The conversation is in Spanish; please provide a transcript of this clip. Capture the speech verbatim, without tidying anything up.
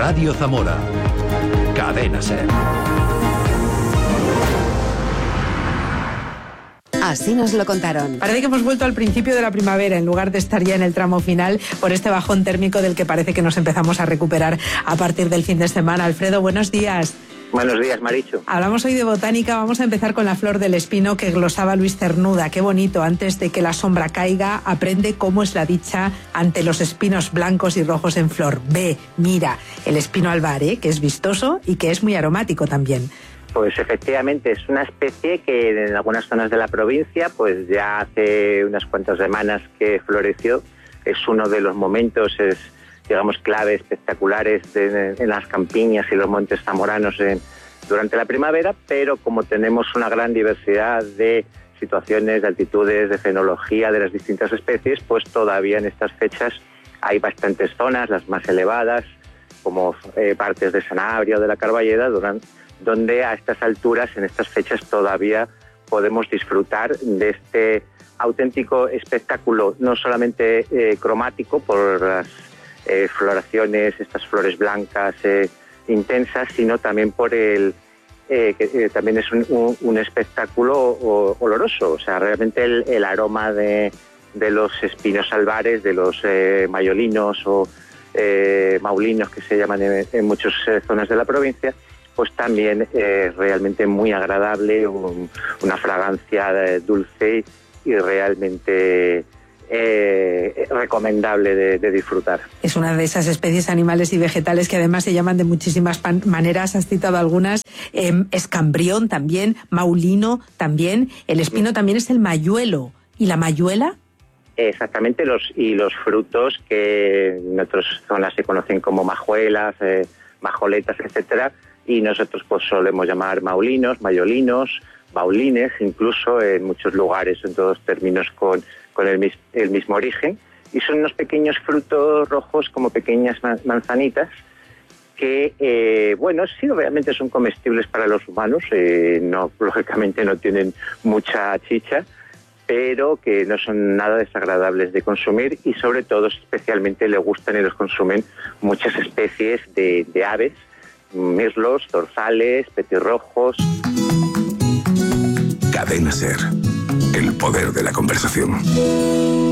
Radio Zamora. Cadena SER. Así nos lo contaron. Parece que hemos vuelto al principio de la primavera en lugar de estar ya en el tramo final por este bajón térmico del que parece que nos empezamos a recuperar a partir del fin de semana. Alfredo, buenos días. Buenos días, Marichu. Hablamos hoy de botánica. Vamos a empezar con la flor del espino que glosaba Luis Cernuda. Qué bonito. Antes de que la sombra caiga, aprende cómo es la dicha ante los espinos blancos y rojos en flor. Ve, mira, el espino albar, ¿eh? Que es vistoso y que es muy aromático también. Pues efectivamente es una especie que en algunas zonas de la provincia pues ya hace unas cuantas semanas que floreció. Es uno de los momentos, es, digamos, clave, espectaculares en, en las campiñas y los montes zamoranos en, durante la primavera, pero como tenemos una gran diversidad de situaciones, de altitudes, de fenología de las distintas especies, pues todavía en estas fechas hay bastantes zonas, las más elevadas, como eh, partes de Sanabria o de la Carballeda, durante donde a estas alturas, en estas fechas, todavía podemos disfrutar de este auténtico espectáculo, no solamente eh, cromático por las eh, floraciones, estas flores blancas eh, intensas, sino también por el eh, que eh, también es un, un, un espectáculo o, oloroso. O sea, realmente el, el aroma de, de los espinos albares, de los eh, mayolinos o eh, maulinos, que se llaman en, en muchas eh, zonas de la provincia, pues también es eh, realmente muy agradable, un, una fragancia eh, dulce y realmente eh, recomendable de, de disfrutar. Es una de esas especies animales y vegetales que además se llaman de muchísimas pan- maneras, has citado algunas, eh, escambrión también, maulino también, el espino también es el mayuelo, ¿y la mayuela? Exactamente, los y los frutos que en otras zonas se conocen como majuelas, eh, majoletas, etcétera, y nosotros pues solemos llamar maulinos, mayolinos, maulines, incluso en muchos lugares, en todos términos con, con el, mis, el mismo origen, y son unos pequeños frutos rojos como pequeñas manzanitas que, eh, bueno, sí, obviamente son comestibles para los humanos, eh, no, lógicamente no tienen mucha chicha, pero que no son nada desagradables de consumir y sobre todo especialmente le gustan y los consumen muchas especies de, de aves, mirlos, zorzales, petirrojos. Cadena SER, el poder de la conversación.